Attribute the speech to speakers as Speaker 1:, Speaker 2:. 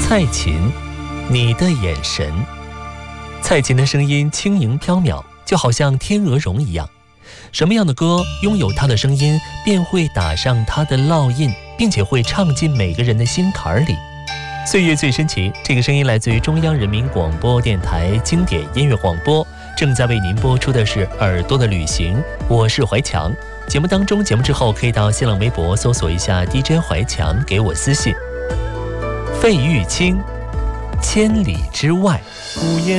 Speaker 1: 蔡琴，你的眼神。蔡琴的声音轻盈飘渺，就好像天鹅绒一样。什么样的歌拥有她的声音，便会打上她的烙印，并且会唱进每个人的心坎里。岁月最深情，这个声音来自于中央人民广播电台经典音乐广播，正在为您播出的是耳朵的旅行，我是怀强。节目当中，节目之后可以到新浪微博搜索一下 DJ 怀强，给我私信。费玉清，千里之外。